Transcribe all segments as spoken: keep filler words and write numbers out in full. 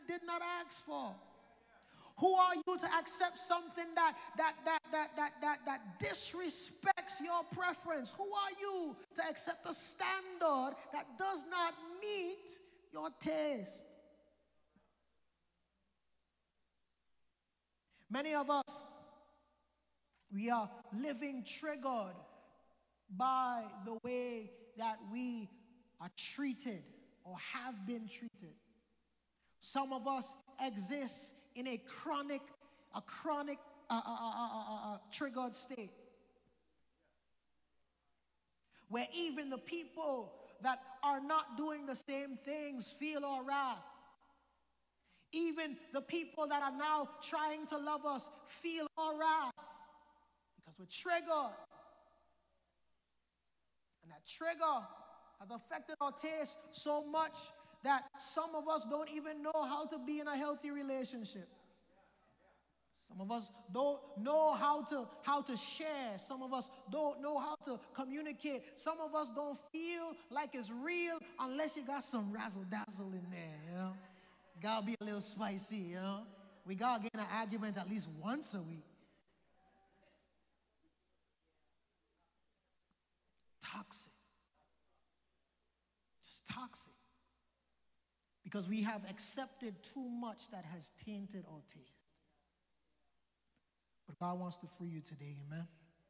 did not ask for? Who are you to accept something that that that that that that that disrespects your preference? Who are you to accept a standard that does not meet your taste? Many of us, we are living triggered by the way that we are treated or have been treated. Some of us exist in a chronic, a chronic uh, uh, uh, uh, uh, uh, triggered state, where even the people that are not doing the same things feel our wrath. Even the people that are now trying to love us feel our wrath because we're triggered. And that trigger has affected our taste so much that some of us don't even know how to be in a healthy relationship. Some of us don't know how to, how to share. Some of us don't know how to communicate. Some of us don't feel like it's real unless you got some razzle-dazzle in there, you know. Gotta be a little spicy, you know. We gotta get in an argument at least once a week. Toxic. Just toxic. Because we have accepted too much that has tainted our taste. But God wants to free you today, amen?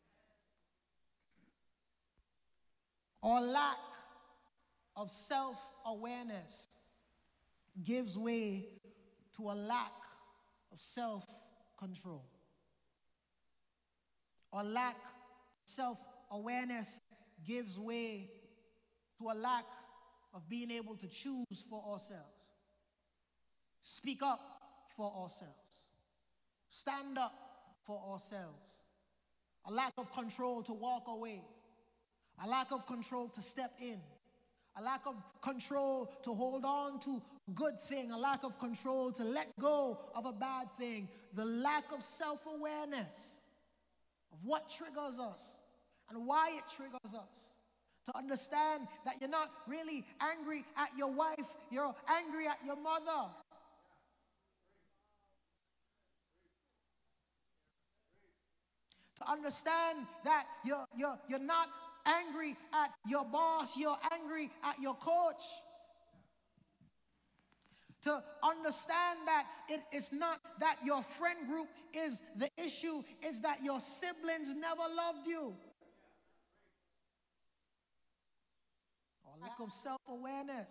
Our lack of self-awareness gives way to a lack of self-control. Our lack of self-awareness gives way to a lack of being able to choose for ourselves. Speak up for ourselves. Stand up for ourselves. A lack of control to walk away. A lack of control to step in. A lack of control to hold on to a good thing. A lack of control to let go of a bad thing. The lack of self-awareness of what triggers us and why it triggers us. To understand that you're not really angry at your wife, you're angry at your mother. To understand that you're, you're, you're not angry at your boss, you're angry at your coach. To understand that it is not that your friend group is the issue, it's that your siblings never loved you. Or lack of self-awareness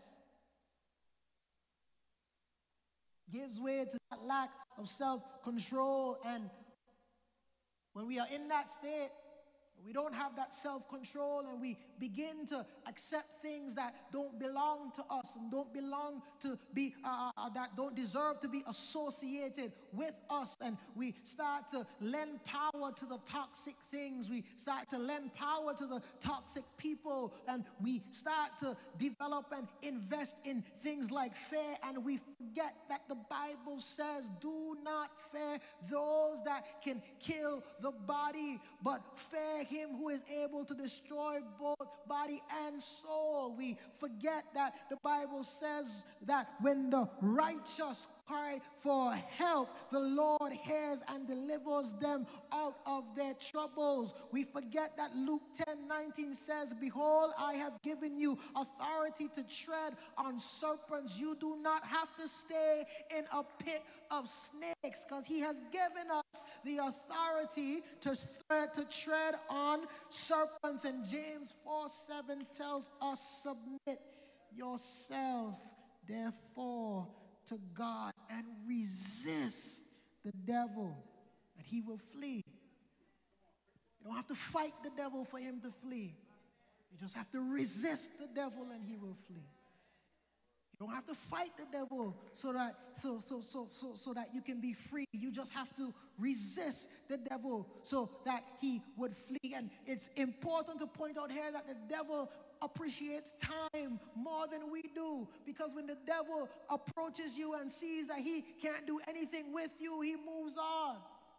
gives way to that lack of self-control. And when we are in that state, we don't have that self-control and we begin to accept things that don't belong to us and don't belong to be, uh, uh, that don't deserve to be associated with us. And we start to lend power to the toxic things. We start to lend power to the toxic people. And we start to develop and invest in things like fear. And we forget that the Bible says, do not fear those that can kill the body, but fear him who is able to destroy both body and soul. We forget that the Bible says that when the righteous cry for help, the Lord hears and delivers them out of their troubles. We forget that Luke ten nineteen says, behold, I have given you authority to tread on serpents. You do not have to stay in a pit of snakes, because he has given us the authority to, to tread on serpents. And James four seven tells us, submit yourself therefore to God and resist the devil, and he will flee. You don't have to fight the devil for him to flee. You just have to resist the devil and he will flee. You don't have to fight the devil so that so so so so so that you can be free. You just have to resist the devil so that he would flee. And it's important to point out here that the devil appreciates time more than we do, because when the devil approaches you and sees that he can't do anything with you, he moves on.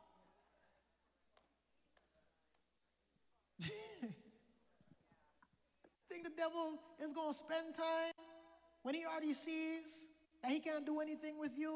Think the devil is going to spend time when he already sees that he can't do anything with you?